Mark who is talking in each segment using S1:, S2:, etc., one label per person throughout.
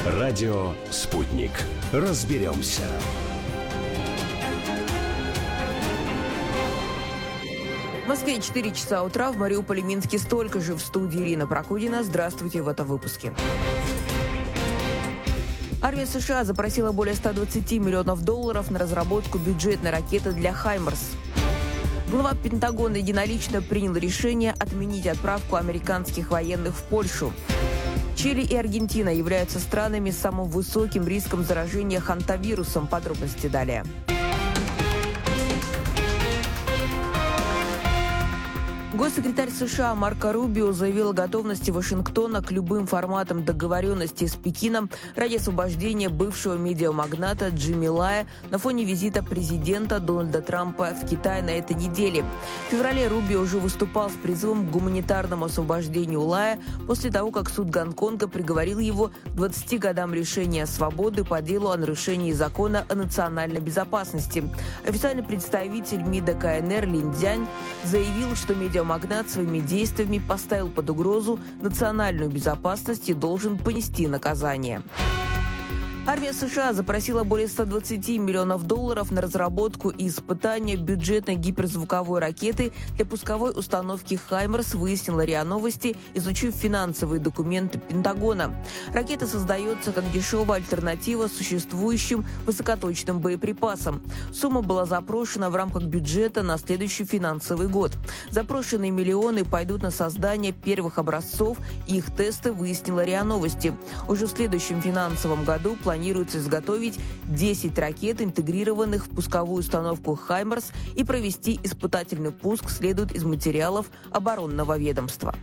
S1: Радио «Спутник». Разберемся.
S2: В Москве 4 часа утра, в Мариуполе, Минске столько же. В студии Ирина Прокудина. Здравствуйте в этом выпуске. Армия США запросила более 120 миллионов долларов на разработку бюджетной ракеты для «Хаймарс». Глава Пентагона единолично принял решение отменить отправку американских военных в Польшу. Чили и Аргентина являются странами с самым высоким риском заражения хантавирусом. Подробности далее. Госсекретарь США Марко Рубио заявил о готовности Вашингтона к любым форматам договоренности с Пекином ради освобождения бывшего медиамагната Джимми Лая на фоне визита президента Дональда Трампа в Китай на этой неделе. В феврале Рубио уже выступал с призывом к гуманитарному освобождению Лая после того, как суд Гонконга приговорил его к 20 годам лишения свободы по делу о нарушении закона о национальной безопасности. Официальный представитель МИДа КНР Лин Цзянь заявил, что медиамагнат своими действиями поставил под угрозу национальную безопасность и должен понести наказание. Армия США запросила более 120 миллионов долларов на разработку и испытание бюджетной гиперзвуковой ракеты для пусковой установки «Хаймарс», выяснила РИА Новости, изучив финансовые документы Пентагона. Ракета создается как дешевая альтернатива существующим высокоточным боеприпасам. Сумма была запрошена в рамках бюджета на следующий финансовый год. Запрошенные миллионы пойдут на создание первых образцов, и их тесты выяснила РИА Новости. Уже в следующем финансовом году планируется изготовить 10 ракет, интегрированных в пусковую установку «Хаймарс», и провести испытательный пуск следует из материалов оборонного ведомства.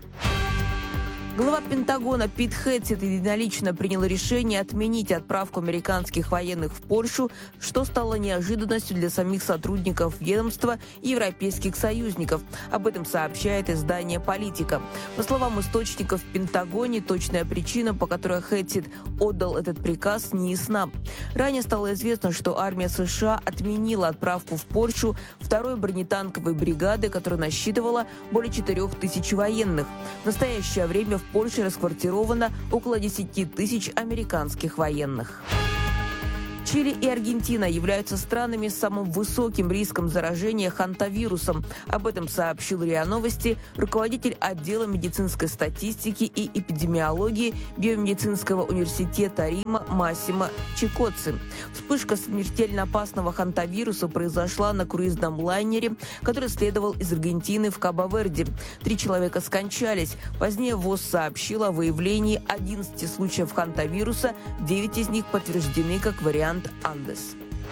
S2: Глава Пентагона Пит Хэтсет единолично принял решение отменить отправку американских военных в Польшу, что стало неожиданностью для самих сотрудников ведомства и европейских союзников. Об этом сообщает издание «Политика». По словам источников в Пентагоне, точная причина, по которой Хэтсет отдал этот приказ, не ясна. Ранее стало известно, что армия США отменила отправку в Польшу второй бронетанковой бригады, которая насчитывала более 4000 военных. В настоящее время в Польше расквартировано около 10 тысяч американских военных. Чили и Аргентина являются странами с самым высоким риском заражения хантавирусом. Об этом сообщил РИА Новости руководитель отдела медицинской статистики и эпидемиологии Биомедицинского университета Рима Массимо Чикоцци. Вспышка смертельно опасного хантавируса произошла на круизном лайнере, который следовал из Аргентины в Кабо-Верде. 3 человека скончались. Позднее ВОЗ сообщила о выявлении 11 случаев хантавируса, 9 из них подтверждены как вариант Андес.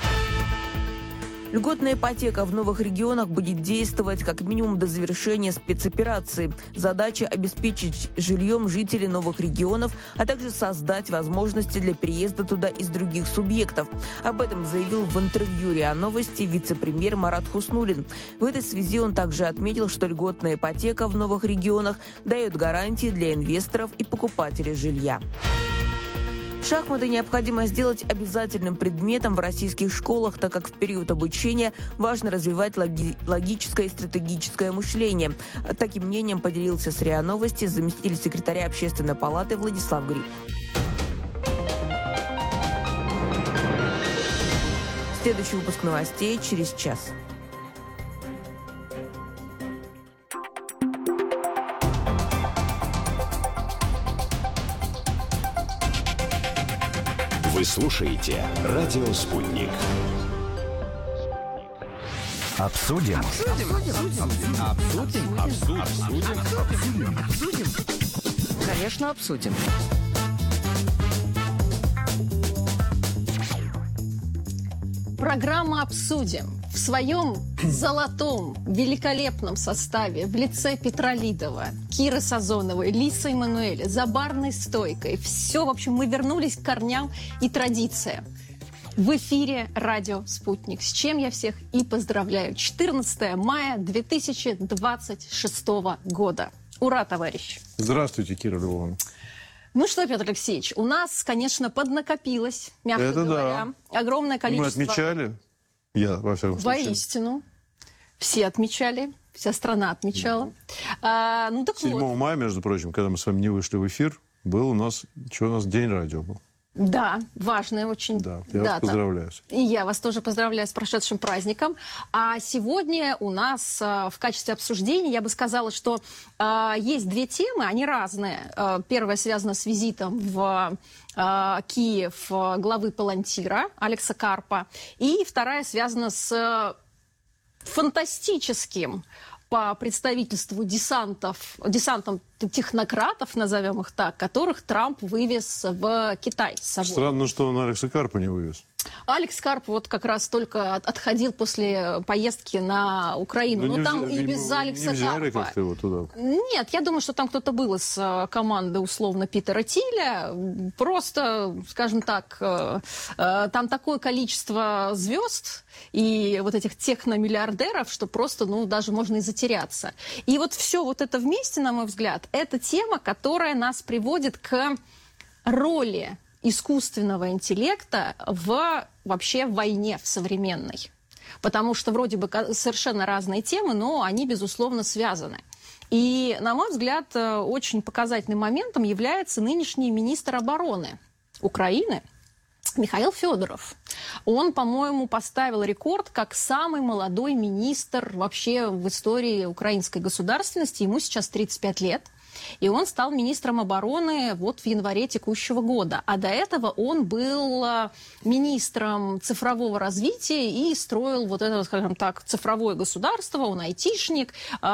S2: Льготная ипотека в новых регионах будет действовать как минимум до завершения спецоперации. Задача – обеспечить жильем жителей новых регионов, а также создать возможности для переезда туда из других субъектов. Об этом заявил в интервью РИА Новости вице-премьер Марат Хуснуллин. В этой связи он также отметил, что льготная ипотека в новых регионах дает гарантии для инвесторов и покупателей жилья. Шахматы необходимо сделать обязательным предметом в российских школах, так как в период обучения важно развивать логическое и стратегическое мышление. Таким мнением поделился с РИА Новости заместитель секретаря Общественной палаты Владислав Гриб. Следующий выпуск новостей через час.
S1: Вы слушаете «Радио Спутник».
S3: Обсудим.
S4: Конечно, обсудим. Программа «Обсудим» в своем золотом, великолепном составе в лице Петра Лидова, Киры Сазоновой, Лисы Эммануэля, за барной стойкой. Все, в общем, мы вернулись к корням и традициям. В эфире радио «Спутник», с чем я всех и поздравляю. 14 мая 2026 года. Ура, товарищи!
S5: Здравствуйте, Кира Львовна.
S4: Ну что, Петр Алексеевич, у нас, конечно, поднакопилось, мягко говоря, огромное количество...
S5: Мы отмечали, я, во всяком случае.
S4: Воистину. Все отмечали, вся страна отмечала. Ну так
S5: 7
S4: вот.
S5: мая, между прочим, когда мы с вами не вышли в эфир, был у нас, что у нас, День радио был.
S4: Да, важная очень
S5: Да, я
S4: дата.
S5: вас поздравляю.
S4: И я вас тоже поздравляю с прошедшим праздником. А сегодня у нас в качестве обсуждения, я бы сказала, что есть две темы, они разные. Первая связана с визитом в Киев главы Палантира Алекса Карпа. И вторая связана с фантастическим по представительству десантом технократов, назовем их так, которых Трамп вывез в Китай с собой.
S5: Странно, что он Алекса Карпа не вывез.
S4: Алекс Карп вот как раз только отходил после поездки на Украину.
S5: Ну,
S4: но там и без Алекса
S5: не взяли
S4: Карпа.
S5: как-то его туда?
S4: Нет, я думаю, что там кто-то был из команды, условно, Питера Тиля. Просто, скажем так, там такое количество звезд и вот этих техномиллиардеров, что просто, даже можно и затеряться. И вот все вот это вместе, на мой взгляд, это тема, которая нас приводит к роли искусственного интеллекта вообще в войне в современной. Потому что вроде бы совершенно разные темы, но они, безусловно, связаны. И, на мой взгляд, очень показательным моментом является нынешний министр обороны Украины Михаил Федоров. Он, по-моему, поставил рекорд как самый молодой министр вообще в истории украинской государственности. Ему сейчас 35 лет. И он стал министром обороны вот в январе текущего года. А до этого он был министром цифрового развития и строил вот это, скажем так, цифровое государство, он айтишник.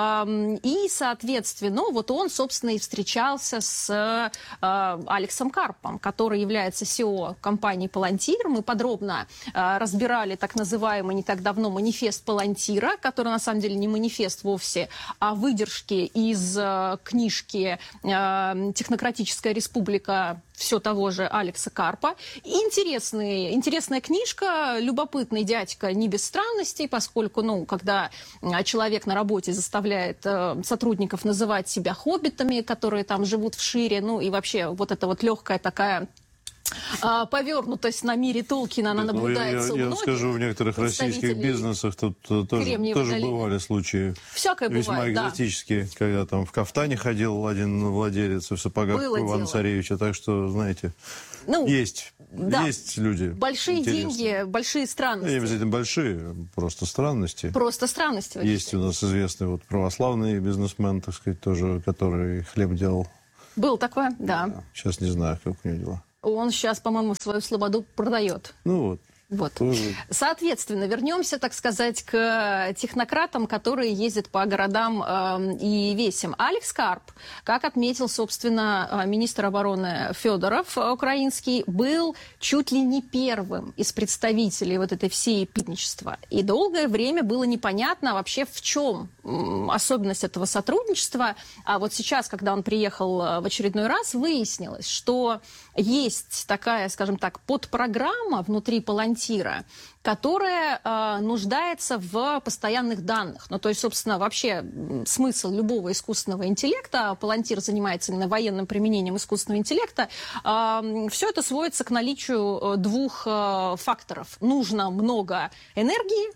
S4: И, соответственно, вот он, собственно, и встречался с Алексом Карпом, который является CEO компании «Палантир». Мы подробно разбирали так называемый не так давно манифест «Палантира», который на самом деле не манифест вовсе, а выдержки из книжки «Технократическая республика» все того же Алекса Карпа. Интересная книжка, любопытный дядька, не без странностей, поскольку, когда человек на работе заставляет сотрудников называть себя хоббитами, которые там живут в шире, и вообще вот эта вот легкая такая повернутость на мире Толкина, она наблюдается у многих.
S5: Я скажу, в некоторых российских бизнесах тут тоже бывали случаи.
S4: Всякое
S5: весьма
S4: бывает,
S5: экзотические, когда там в кафтане ходил один владелец в сапогах Ивана Царевича. Так что, знаете, есть люди.
S4: Большие
S5: интересные.
S4: Деньги, большие странности.
S5: Не обязательно большие, просто странности.
S4: Просто странности.
S5: Есть у нас известный православный бизнесмен, так сказать, тоже, который хлеб делал.
S4: Был такой, да.
S5: Сейчас не знаю, как у него дела.
S4: Он сейчас, по-моему, свою слободу продает. Вот. Соответственно, вернемся, так сказать, к технократам, которые ездят по городам и весям. Алекс Карп, как отметил, собственно, министр обороны Федоров украинский, был чуть ли не первым из представителей вот этой всей эпитничества. И долгое время было непонятно вообще, в чем особенность этого сотрудничества. А вот сейчас, когда он приехал в очередной раз, выяснилось, что есть такая, скажем так, подпрограмма внутри Палантира, которая нуждается в постоянных данных. То есть, собственно, вообще смысл любого искусственного интеллекта, Палантир занимается именно военным применением искусственного интеллекта, все это сводится к наличию двух факторов. Нужно много энергии,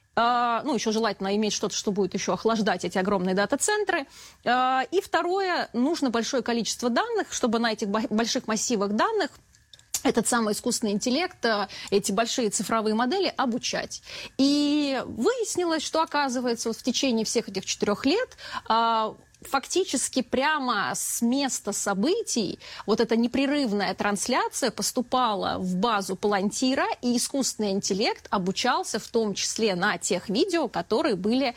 S4: еще желательно иметь что-то, что будет еще охлаждать эти огромные дата-центры. И второе, нужно большое количество данных, чтобы на этих больших массивах данных этот самый искусственный интеллект, эти большие цифровые модели обучать. И выяснилось, что, оказывается, в течение всех этих 4 лет фактически прямо с места событий вот эта непрерывная трансляция поступала в базу Палантира, и искусственный интеллект обучался в том числе на тех видео, которые были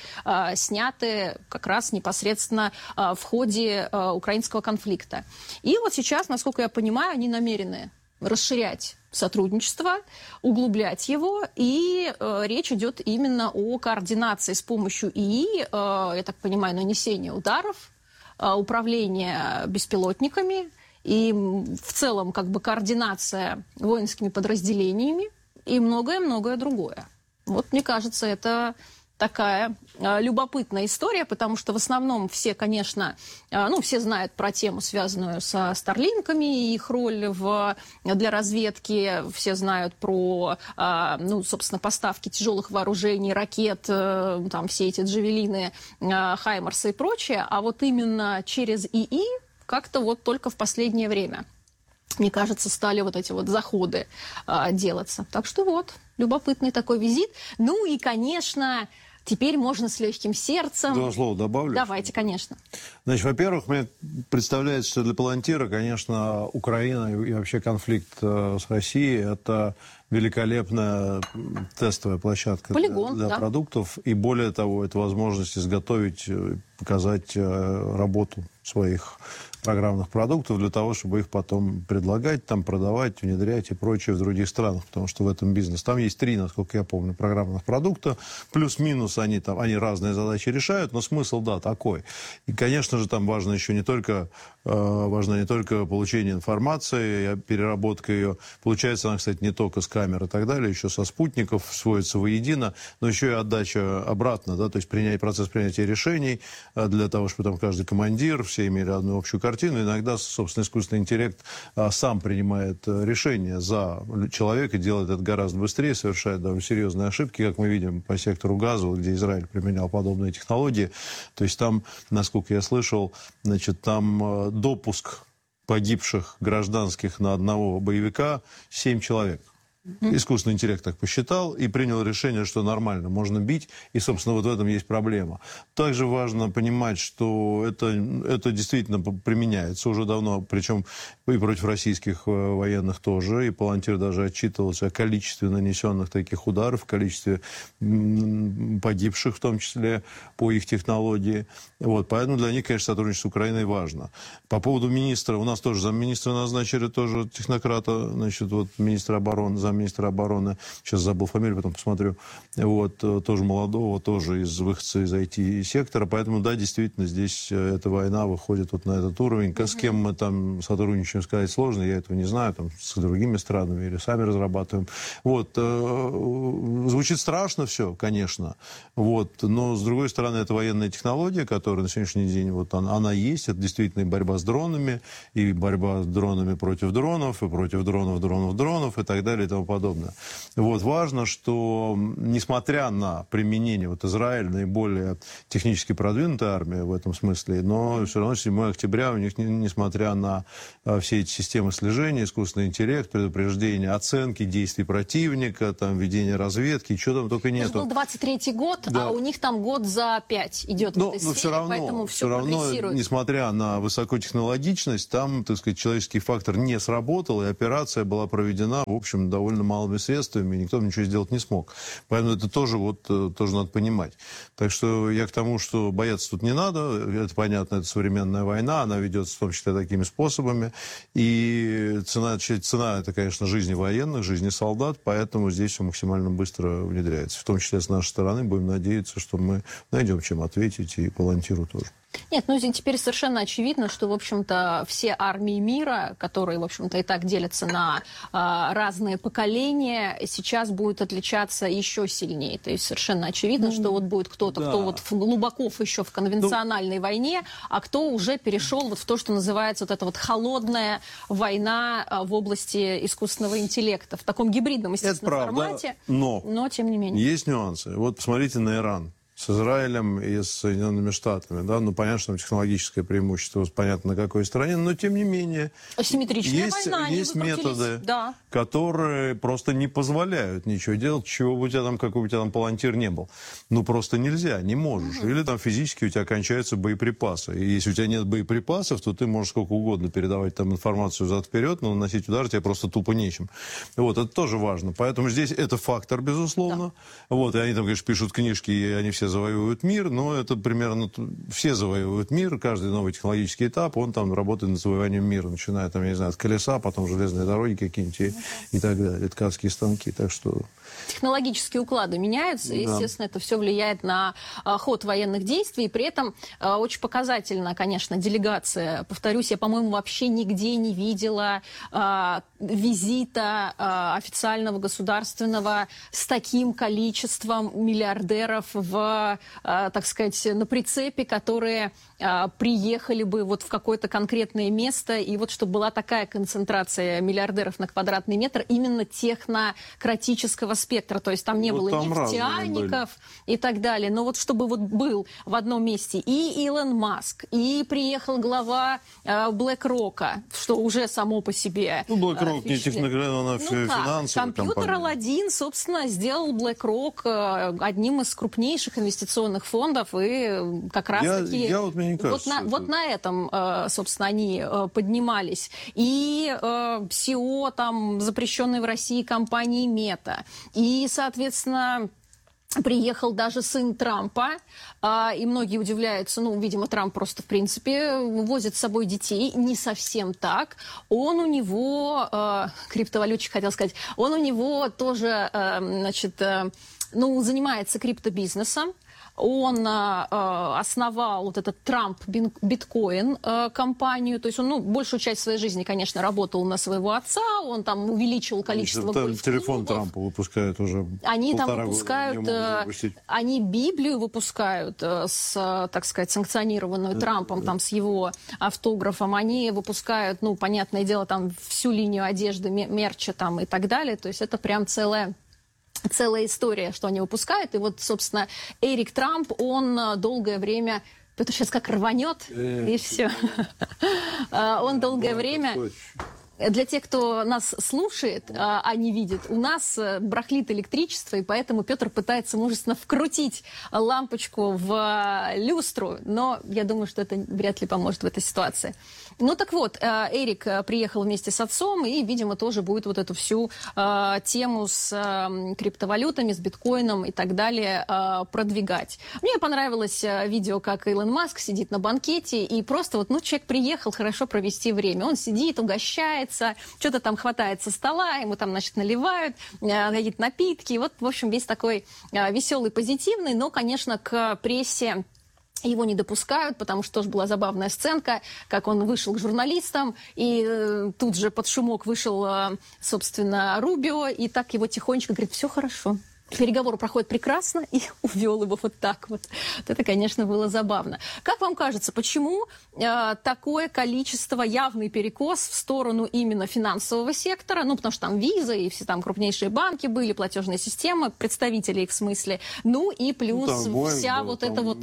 S4: сняты как раз непосредственно в ходе украинского конфликта. И вот сейчас, насколько я понимаю, они намерены расширять сотрудничество, углублять его, и речь идет именно о координации с помощью ИИ, я так понимаю, нанесения ударов, управления беспилотниками и в целом координация воинскими подразделениями и многое-многое другое. Вот, мне кажется, это такая любопытная история, потому что в основном все, конечно, все знают про тему, связанную со Старлинками и их роль для разведки, все знают про, собственно, поставки тяжелых вооружений, ракет, там все эти джавелины, хаймарсы и прочее, а вот именно через ИИ как-то вот только в последнее время. мне кажется, стали вот эти вот заходы делаться. Так что вот, любопытный такой визит. Ну и, конечно, теперь можно с легким сердцем...
S5: Два слова добавлю?
S4: Давайте, конечно.
S5: Значит, во-первых, мне представляется, что для Палантира, конечно, Украина и вообще конфликт с Россией – это великолепная тестовая площадка для продуктов. И более того, это возможность изготовить, показать работу своих программных продуктов для того, чтобы их потом предлагать, там, продавать, внедрять и прочее в других странах, потому что в этом бизнес. Там есть 3, насколько я помню, программных продукта, плюс-минус они разные задачи решают, но смысл, да, такой. И, конечно же, там важно еще не только получение информации, переработка ее. Получается она, кстати, не только с камер и так далее, еще со спутников сводится воедино, но еще и отдача обратно, да, то есть процесс принятия решений для того, чтобы там каждый командир, все имели одну общую картину. Иногда, собственно, искусственный интеллект сам принимает решения за человека, делает это гораздо быстрее, совершает довольно серьезные ошибки, как мы видим по сектору газа, где Израиль применял подобные технологии. То есть там, насколько я слышал, значит, там допуск погибших гражданских на одного боевика 7 человек. Искусственный интеллект так посчитал и принял решение, что нормально, можно бить, и, собственно, вот в этом есть проблема. Также важно понимать, что это действительно применяется уже давно, причем и против российских военных тоже, и Палантир даже отчитывался о количестве нанесенных таких ударов, количестве погибших, в том числе, по их технологии. Вот, поэтому для них, конечно, сотрудничество с Украиной важно. По поводу министра, у нас тоже замминистра назначили, тоже технократа, значит, вот министра обороны, замминистра обороны, сейчас забыл фамилию, потом посмотрю, вот, тоже молодого, тоже из выходца из IT-сектора, поэтому, да, действительно, здесь эта война выходит вот на этот уровень. С кем мы там сотрудничаем, сказать сложно, я этого не знаю, там, с другими странами или сами разрабатываем. Вот, звучит страшно все, конечно, вот, но, с другой стороны, это военная технология, которая на сегодняшний день, вот она есть, это действительно и борьба с дронами, и борьба с дронами против дронов, и против дронов, и так далее, и тому подобное. Вот, важно, что, несмотря на применение, вот Израиль наиболее технически продвинутая армия в этом смысле, но все равно 7 октября у них, несмотря на все эти системы слежения, искусственный интеллект, предупреждение, оценки действий противника, там, ведение разведки, чего там только нету.
S4: Это был 23-й год, да. А у них там год за 5 идет в этой сфере, поэтому все прогрессирует.
S5: Несмотря на высокотехнологичность, там, так сказать, человеческий фактор не сработал, и операция была проведена, в общем, довольно малыми средствами, и никто ничего сделать не смог. Поэтому это тоже надо понимать. Так что я к тому, что бояться тут не надо, это понятно, это современная война, она ведется в том числе такими способами, и цена это, конечно, жизни военных, жизни солдат, поэтому здесь все максимально быстро внедряется. В том числе с нашей стороны будем надеяться, что мы найдем чем ответить, и Палантиру тоже.
S4: Нет, ну теперь совершенно очевидно, что, в общем-то, все армии мира, которые, в общем-то, и так делятся на разные поколения, сейчас будут отличаться еще сильнее. То есть совершенно очевидно, что вот будет кто-то, кто вот глубоко еще в конвенциональной войне, а кто уже перешел вот в то, что называется вот эта вот холодная война в области искусственного интеллекта. В таком гибридном, естественно, формате. Но тем не менее.
S5: Есть нюансы. Вот посмотрите на Иран. С Израилем и с Соединенными Штатами. Да? Ну, понятно, что технологическое преимущество, понятно, на какой стороне, но, тем не менее, есть методы, которые просто не позволяют ничего делать, чего бы у тебя там, какой бы у тебя там Палантир не был. Ну, просто нельзя, не можешь. Или там физически у тебя кончаются боеприпасы. И если у тебя нет боеприпасов, то ты можешь сколько угодно передавать там информацию взад-вперед, но наносить удар тебе просто тупо нечем. Вот, это тоже важно. Поэтому здесь это фактор, безусловно. Да. Вот, и они там, конечно, пишут книжки, и они все завоевывают мир, но это примерно все завоевывают мир, каждый новый технологический этап, он там работает над завоеванием мира, начиная там, я не знаю, от колеса, потом железные дороги какие-нибудь и так далее, ткацкие станки, так что...
S4: Технологические уклады меняются, и, естественно, это все влияет на ход военных действий, и при этом очень показательно, конечно, делегация, повторюсь, я, по-моему, вообще нигде не видела визита официального государственного с таким количеством миллиардеров в так сказать, на прицепе, которые приехали бы вот в какое-то конкретное место, и вот чтобы была такая концентрация миллиардеров на квадратный метр именно технократического спектра, то есть там не было нефтяников и так далее, но вот чтобы вот был в одном месте и Илон Маск, и приехал глава BlackRock, что уже само по себе...
S5: Ну, BlackRock не техногенная, финансовая
S4: компьютер Aladdin, собственно, сделал BlackRock одним из крупнейших инвестиционных фондов, и как раз-таки вот на этом, собственно, они поднимались. И CEO там запрещенной в России компании Мета, и, соответственно, приехал даже сын Трампа, и многие удивляются, ну, видимо, Трамп просто, в принципе, возит с собой детей. Не совсем так. Он у него, криптовалютчик хотел сказать, он у него тоже, значит, ну, занимается криптобизнесом. Он основал вот этот Трамп биткоин компанию, то есть он, ну, большую часть своей жизни, конечно, работал на своего отца, он там увеличивал количество гольф-клубов.
S5: Телефон Трампа выпускают уже.
S4: Они там выпускают, они Библию выпускают так сказать, санкционированную Трампом, там с его автографом, они выпускают, ну, понятное дело, там всю линию одежды, мерча там и так далее, то есть это прям целая история, что они выпускают. И вот, собственно, Эрик Трамп, он долгое время... Петр сейчас как рванет, и все. Он долгое время... Для тех, кто нас слушает, а не видит, у нас барахлит электричество, и поэтому Петр пытается мужественно вкрутить лампочку в люстру, но я думаю, что это вряд ли поможет в этой ситуации. Ну так вот, Эрик приехал вместе с отцом и, видимо, тоже будет вот эту всю тему с криптовалютами, с биткоином и так далее продвигать. Мне понравилось видео, как Илон Маск сидит на банкете, и просто вот, ну, человек приехал хорошо провести время. Он сидит, угощает, что-то там хватает со стола, ему там, значит, наливают какие-то напитки. И вот, в общем, весь такой веселый, позитивный, но, конечно, к прессе его не допускают, потому что тоже была забавная сценка, как он вышел к журналистам, и тут же под шумок вышел, собственно, Рубио, и так его тихонечко говорит: все хорошо. Переговоры проходят прекрасно, и увел его вот так вот. Это, конечно, было забавно. Как вам кажется, почему такое количество, явный перекос в сторону именно финансового сектора? Ну, потому что там Виза и все там крупнейшие банки были, платежные системы, представители их в смысле. Ну, и плюс вся вот эта вот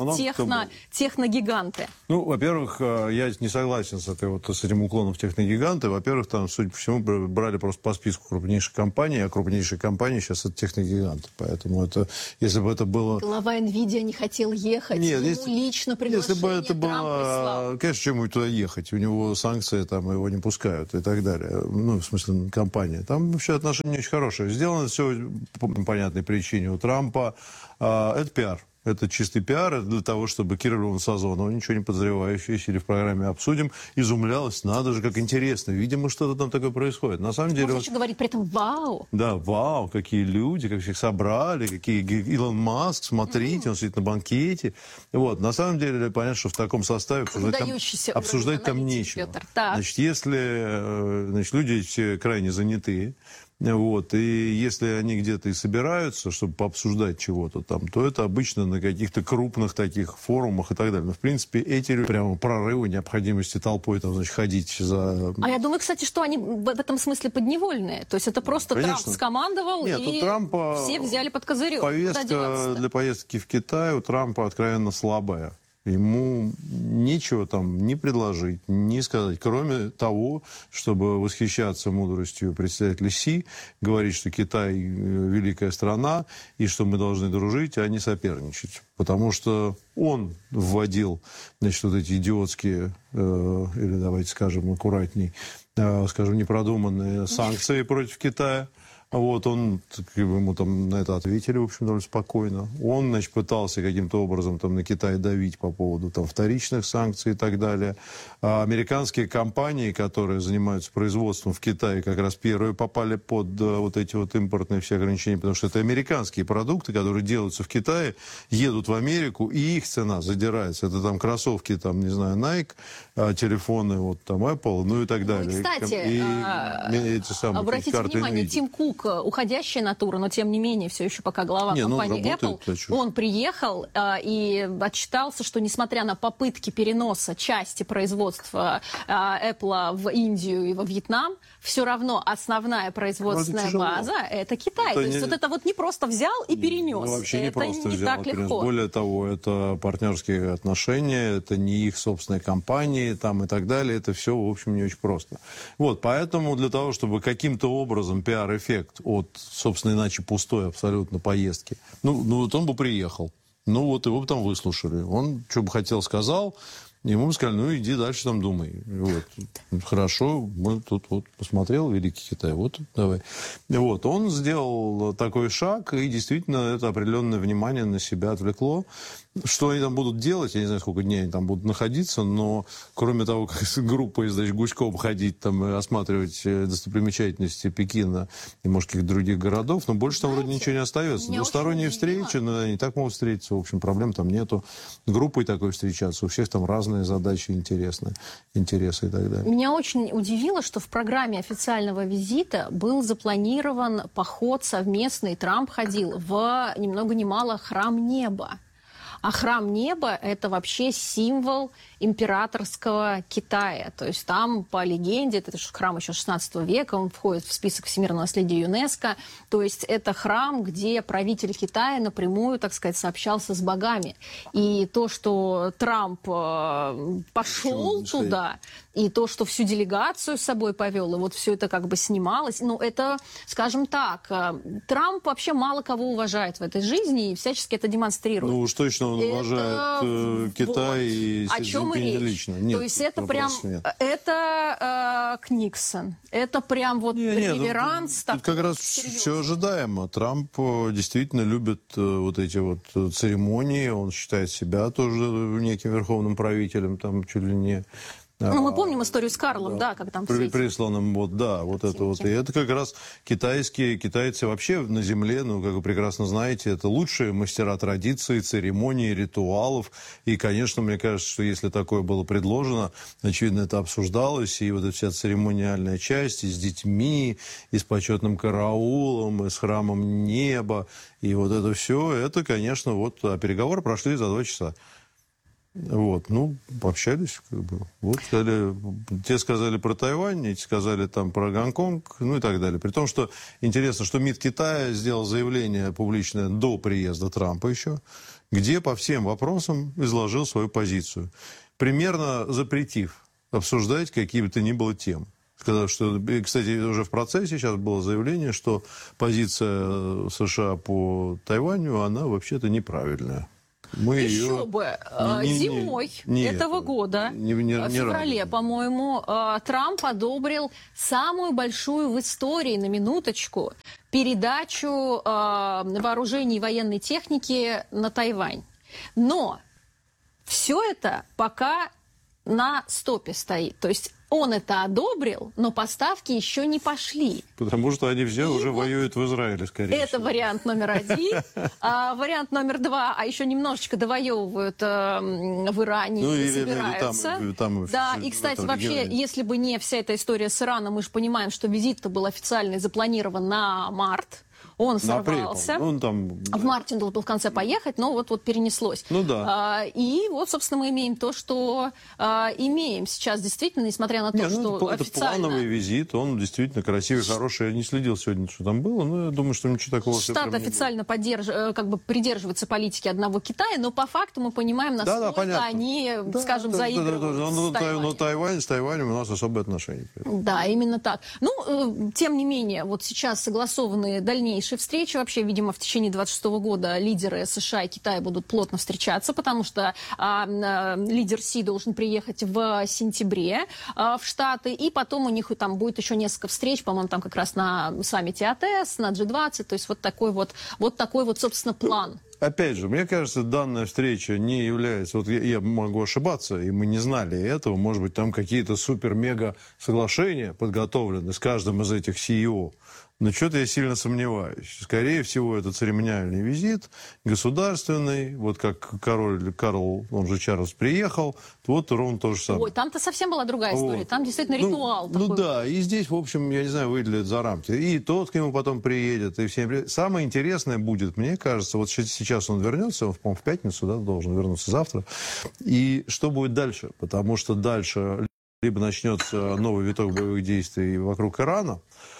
S4: техногиганты.
S5: Ну, во-первых, я не согласен с этим уклоном в техногиганты. Во-первых, там, судя по всему, брали просто по списку крупнейших компаний, а крупнейшие компании сейчас это техногиганты. Поэтому это, если бы это было...
S4: Глава NVIDIA не хотел ехать, ему лично приглашение
S5: если бы это было... Конечно, чему туда ехать? У него санкции, там его не пускают и так далее. Ну, в смысле, компания. Там вообще отношения не очень хорошие. Сделано все по понятной причине. У Трампа это пиар. Это чистый пиар, это для того, чтобы Кира Леонид-Сазонова, ничего не подозревающая, сидя в программе «Обсудим», изумлялась, надо же, как интересно, видимо, что-то там такое происходит. На самом деле...
S4: Можно еще говорить при этом «вау».
S5: Да, вау, какие люди, как всех собрали, какие Илон Маск, смотрите, он сидит на банкете. Вот, на самом деле, понятно, что в таком составе обсуждать там нечего. Значит, если люди все крайне занятые, вот, и если они где-то и собираются, чтобы пообсуждать чего-то там, то это обычно на каких-то крупных таких форумах и так далее. Но, в принципе, эти люди прямо прорывы, необходимости толпой там, значит, ходить за...
S4: А я думаю, кстати, что они в этом смысле подневольные. То есть это просто Трамп скомандовал, и Трампа все взяли под козырек.
S5: Повестка для поездки в Китай у Трампа откровенно слабая. Ему нечего там ни предложить, ни сказать, кроме того, чтобы восхищаться мудростью представителя Си, говорить, что Китай великая страна, и что мы должны дружить, а не соперничать. Потому что он вводил, значит, вот эти идиотские, или давайте скажем аккуратней, скажем, непродуманные санкции против Китая. Вот, он, ему там на это ответили, в общем, довольно спокойно. Он, значит, пытался каким-то образом там на Китай давить по поводу там вторичных санкций и так далее. А американские компании, которые занимаются производством в Китае, как раз первые попали под вот эти вот импортные все ограничения, потому что это американские продукты, которые делаются в Китае, едут в Америку, и их цена задирается. Это там кроссовки, там, не знаю, Nike, телефоны, вот там Apple, ну и так далее.
S4: Ну, и, кстати,
S5: эти самые
S4: обратите внимание, Тим Кук уходящая натура, но тем не менее все еще пока глава компании Apple, он приехал и отчитался, что несмотря на попытки переноса части производства Apple в Индию и во Вьетнам, все равно основная производственная база – это Китай. То есть вот это вот не просто взял и перенес.
S5: Ну, вообще не
S4: это
S5: просто
S4: не
S5: взял
S4: так
S5: и перенес.
S4: легко.
S5: Более того, это партнерские отношения, это не их собственные компании там, и так далее. Это все, в общем, не очень просто. Вот, поэтому для того, чтобы каким-то образом пиар-эффект от, собственно, иначе пустой абсолютно поездки, ну вот он бы приехал. Ну вот его бы там выслушали. Он что бы хотел, сказал. Ему бы сказали, ну иди дальше там думай. Вот. Хорошо, мы тут вот посмотрел Великий Китай, вот давай. Вот. Он сделал такой шаг, и действительно это определенное внимание на себя отвлекло. Что они там будут делать, я не знаю, сколько дней они там будут находиться, но кроме того, как группа, значит, гуськом ходить, там, и осматривать достопримечательности Пекина и, может, каких-то других городов, но больше там вроде ничего не остается. Двусторонние встречи, но они так могут встретиться, в общем, проблем там нету. Группой такой встречаться, у всех там разные задачи интересные, интересы и так далее.
S4: Меня очень удивило, что в программе официального визита был запланирован поход совместный, Трамп ходил в ни много ни мало Храм Неба. А Храм Неба – это вообще символ императорского Китая. То есть там, по легенде, это храм еще 16 века, он входит в список всемирного наследия ЮНЕСКО. То есть это храм, где правитель Китая напрямую, так сказать, сообщался с богами. И то, что Трамп пошел туда, и то, что всю делегацию с собой повел, и вот все это как бы снималось, ну это, скажем так, Трамп вообще мало кого уважает в этой жизни и всячески это демонстрирует.
S5: Ну уж точно он уважает Китай и Си Цзиньпиня лично. Нет,
S4: то есть это прям, это Никсон, это прям вот реверанс.
S5: Тут как раз все ожидаемо. Трамп действительно любит вот эти вот церемонии, он считает себя тоже неким верховным правителем, там чуть ли не...
S4: Ну, мы помним историю с Карлом, да, как там
S5: присланным, вот, да, вот это вот. И это как раз китайцы вообще на земле, ну, как вы прекрасно знаете, это лучшие мастера традиций, церемоний, ритуалов. И, конечно, мне кажется, что если такое было предложено, очевидно, это обсуждалось, и вот эта вся церемониальная часть и с детьми, и с почетным караулом, и с Храмом Неба, и вот это все, это, конечно, вот, а переговоры прошли за 2 часа. Вот, ну, пообщались, как бы. Вот, сказали, те сказали про Тайвань, эти сказали там про Гонконг, ну и так далее. При том, что интересно, что МИД Китая сделал заявление публичное до приезда Трампа еще, где по всем вопросам изложил свою позицию, примерно запретив обсуждать какие бы то ни было темы. Сказав, что, кстати, уже в процессе сейчас было заявление, что позиция США по Тайваню, она вообще-то неправильная.
S4: Еще бы. Зимой этого года, в феврале, по-моему, Трамп одобрил самую большую в истории, на минуточку, передачу вооружений и военной техники на Тайвань. Но все это пока на стопе стоит. То есть он это одобрил, но поставки еще не пошли.
S5: Потому что они все уже воюют в Израиле, скорее всего.
S4: Это вариант номер 1. Вариант номер 2, а еще немножечко довоевывают в Иране и собираются. Да, и, кстати, вообще, если бы не вся эта история с Ираном, мы же понимаем, что визит-то был официально запланирован на март. Он сорвался. В марте он должен был в конце поехать, но вот перенеслось.
S5: Ну да.
S4: И вот, собственно, мы имеем то, что имеем сейчас. Действительно, несмотря на то, что
S5: это
S4: официально...
S5: плановый визит, он действительно красивый, хороший. Я не следил сегодня, что там было, но я думаю, что ничего такого...
S4: Штат официально придерживается политики одного Китая, но по факту мы понимаем, насколько они, скажем, заигрывают
S5: с Тайванем у нас особые отношения.
S4: Да, именно так. Ну, тем не менее, вот сейчас согласованы дальнейшие встречи. Вообще, видимо, в течение 26 года лидеры США и Китая будут плотно встречаться, потому что лидер Си должен приехать в сентябре в Штаты, и потом у них там будет еще несколько встреч, по-моему, там как раз на саммите АТС, на G20, то есть вот такой вот, собственно, план
S5: опять же, мне кажется, данная встреча не является... Вот я могу ошибаться, и мы не знали этого. Может быть, там какие-то супер-мега соглашения подготовлены с каждым из этих CEO. Но что-то я сильно сомневаюсь. Скорее всего, это церемониальный визит, государственный. Вот как король Карл, он же Чарльз, приехал, вот ровно то же самое.
S4: Ой, там-то совсем была другая история. Там действительно ритуал такой.
S5: Ну да, и здесь, в общем, я не знаю, выйдет за рамки. И тот к нему потом приедет, и всем. Самое интересное будет, мне кажется, вот сейчас он вернется, он, по-моему, в пятницу, да, должен вернуться завтра. И что будет дальше? Потому что дальше либо начнется новый виток боевых действий вокруг Ирана,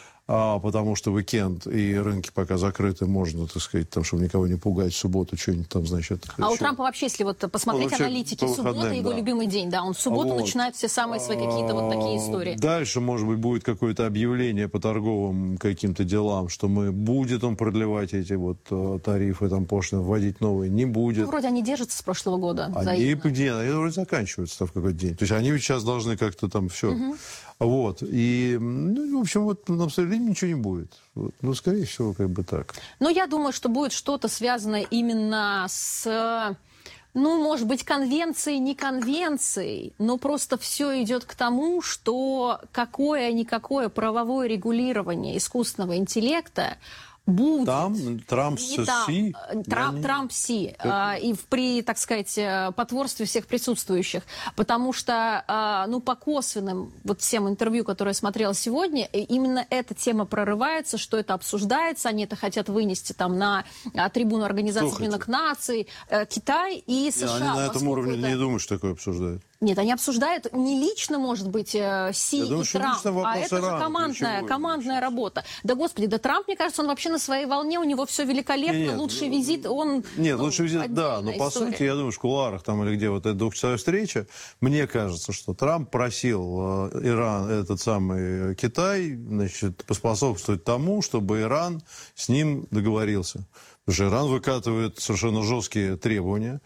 S5: потому что уикенд и рынки пока закрыты, можно, так сказать, там, чтобы никого не пугать, в субботу что-нибудь там, значит...
S4: А у Трампа вообще, если вот посмотреть аналитики, суббота его любимый день, да, он в субботу начинает все самые свои какие-то вот такие истории.
S5: Дальше, может быть, будет какое-то объявление по торговым каким-то делам, что будет он продлевать эти вот тарифы, там, пошлины, вводить новые, не будет.
S4: Ну, вроде они держатся с прошлого года.
S5: Они вроде заканчиваются в какой-то день. То есть они ведь сейчас должны как-то там все... Вот. И, ну, в общем, вот на абсолютно ничего не будет. Вот. Ну, скорее всего, как бы так.
S4: Но я думаю, что будет что-то связанное именно с... Ну, может быть, конвенцией, не конвенцией, но просто все идет к тому, что какое-никакое правовое регулирование искусственного интеллекта будет.
S5: Там Трамп-Си.
S4: Трамп-Си. И при, так сказать, потворстве всех присутствующих. Потому что, ну, по косвенным вот всем интервью, которые я смотрела сегодня, именно эта тема прорывается, что это обсуждается. Они это хотят вынести там на трибуну Организации Объединенных Наций, Китай и США.
S5: Они на этом уровне не думают, что такое обсуждают.
S4: Нет, они обсуждают не лично, может быть, Си и Трамп, а это же командная работа. Да, господи, да Трамп, мне кажется, он вообще на своей волне, у него все великолепно, лучший визит, он...
S5: Нет, лучший визит, да, но по сути, я думаю, в кулуарах там или где вот эта двухчасовая встреча, мне кажется, что Трамп просил Иран, этот самый Китай, значит, поспособствовать тому, чтобы Иран с ним договорился. Потому что Иран выкатывает совершенно жесткие требования,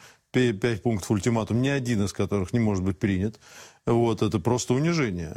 S5: 5 пунктов ультиматум, ни один из которых не может быть принят. Вот, это просто унижение.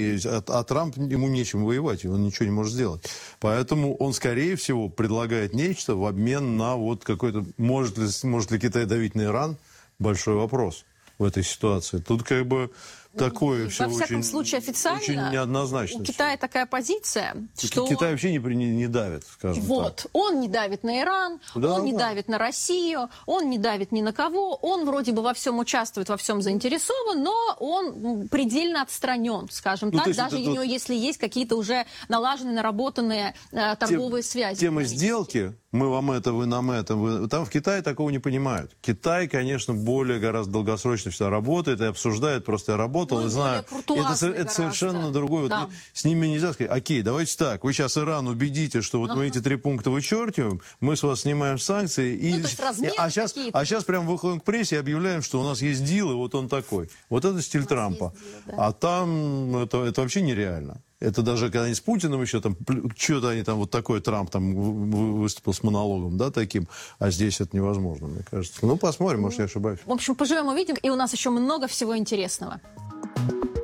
S5: А Трамп, ему нечем воевать, он ничего не может сделать. Поэтому он, скорее всего, предлагает нечто в обмен на вот какой-то... Может ли Китай давить на Иран? Большой вопрос в этой ситуации. Тут как бы... Такое все
S4: во всяком
S5: очень,
S4: случае, официально
S5: очень неоднозначно.
S4: У Китая такая позиция, что...
S5: Китай вообще не давит, скажем
S4: вот,
S5: так.
S4: Он не давит на Иран, он не давит на Россию, он не давит ни на кого, он вроде бы во всем участвует, во всем заинтересован, но он предельно отстранен, скажем так, даже у него, если есть какие-то уже налаженные, наработанные торговые связи.
S5: Тема сделки, мы вам это, вы нам это, там в Китае такого не понимают. Китай, конечно, гораздо долгосрочно всегда работает и обсуждает, просто я работал, и знаю. Это совершенно другое. Да. Вот с ними нельзя сказать, окей, давайте так, вы сейчас Иран убедите, что вот мы эти 3 пункта вычеркиваем, мы с вас снимаем санкции, а сейчас прям выходим к прессе и объявляем, что у нас есть дил, и вот он такой. Вот это стиль Трампа. Дилы, да. А там это вообще нереально. Это даже когда они с Путиным еще там, что-то они там, вот такой Трамп там выступил с монологом, да, таким, а здесь это невозможно, мне кажется. Ну, посмотрим, может, я ошибаюсь.
S4: В общем, поживем, увидим, и у нас еще много всего интересного.